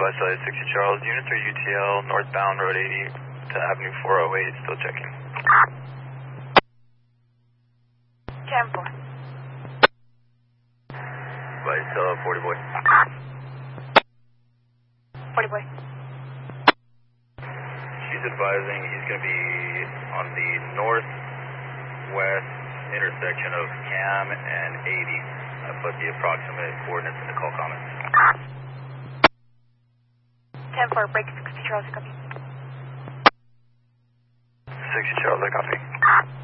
West Side 60 Charles. Unit 3 UTL, northbound Road 80 to Avenue 408. Still checking. 10-4. Vice 40 boy. 40 boy. She's advising he's going to be on the northwest intersection of Cam and 80. I put the approximate coordinates in the call comments. 10-4, break 60 Charles, copy. 60 Charles, I copy.